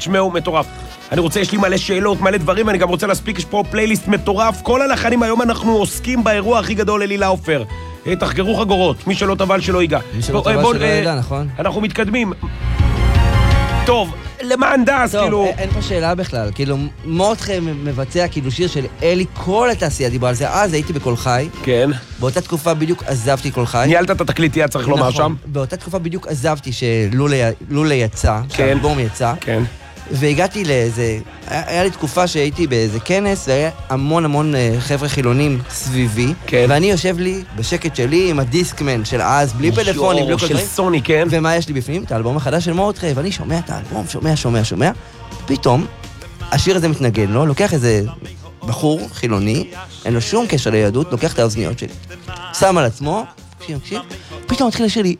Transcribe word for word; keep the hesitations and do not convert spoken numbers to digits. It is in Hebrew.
תשמעו, מטורף. אני רוצה, יש לי מלא שאלות, מלא דברים, אני גם רוצה להספיק, יש פה פלייליסט מטורף. כל הלחנים היום אנחנו עוסקים באירוע הכי גדול ללילה עופר. תחגרו חגורות, מי שלא טבל שלא ייגע. מי שלא טבל שלא ייגע, נכון? אנחנו מתקדמים. טוב, למען דס, כאילו... טוב, אין פה שאלה בכלל, כאילו, מותחה מבצע כאילו שיר של אלי, כל התעשייה דיברה על זה, אז הייתי בכל חי. כן. באותה תקופה בדיוק עזבתי כל חי. ניהלת את התקליטייה, צריך לומר שם. באותה תקופה בדיוק עזבתי שלולה יצא, שהאלבום יצא. כן. והגעתי לאיזה, היה לי תקופה שהייתי באיזה כנס, והיה המון המון חבר'ה חילונים סביבי, כן. ואני יושב לי בשקט שלי עם הדיסקמן של אז, בלי פלאפונים, בלי כל של סוני, כן. ומה יש לי בפנים? את האלבום החדש של מותחה, ואני שומע את האלבום, שומע, שומע, שומע. פתאום, השיר הזה מתנגן לו, לוקח איזה בחור חילוני, אין לו שום קשר ליהדות, לוקח את האוזניות שלי, שם על עצמו, מקשיב, מקשיב, פתאום מתחיל לשיר לי,